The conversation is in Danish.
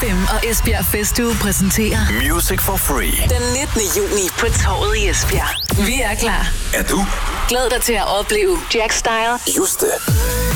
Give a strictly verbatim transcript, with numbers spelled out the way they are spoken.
fem og Esbjerg Festuge præsenterer Music for Free. Den nittende juni på Torvet i Esbjerg. Vi er klar. Er du? Glæd dig til at opleve Jack Style, Juste,